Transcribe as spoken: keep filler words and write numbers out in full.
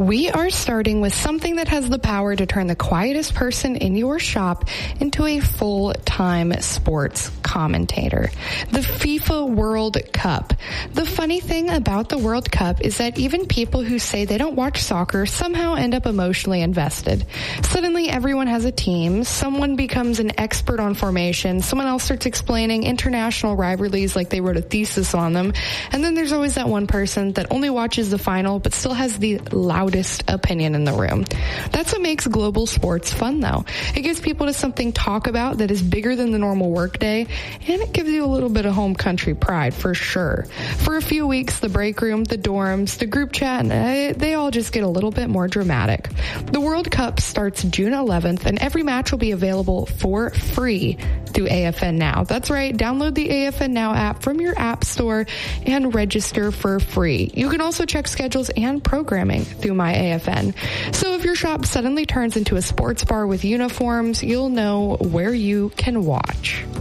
We are starting with something that has the power to turn the quietest person in your shop into a full-time sports commentator. The FIFA World Cup. The funny thing about the World Cup is that even people who say they don't watch soccer somehow end up emotionally invested. Suddenly everyone has a team, someone becomes an expert on formation, someone else starts explaining international rivalries like they wrote a thesis on them, and then there's always that one person that only watches the final but still has the loudest opinion in the room. That's what makes global sports fun, though. It gives people to something to talk about that is bigger than the normal workday, and it gives you a little bit of home country pride for sure. For a few weeks, the break room, the dorms, the group chat, and they all just get a little bit more dramatic. The World Cup starts June eleventh, and every match will be available for free through A F N Now. That's right, download the A F N Now app from your app store and register for free. You can also check schedules and programming through My A F N. So if your shop suddenly turns into a sports bar with uniforms, you'll know where you can watch.